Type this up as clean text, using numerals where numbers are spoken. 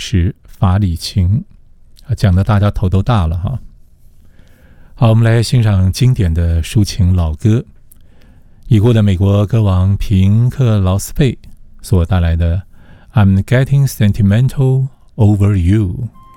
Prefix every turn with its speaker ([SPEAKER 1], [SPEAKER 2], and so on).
[SPEAKER 1] 时法理情，讲得大家头都大了哈。好，我们来欣赏经典的抒情老歌，已故的美国歌王平克劳斯贝所带来的 I'm Getting Sentimental Over You。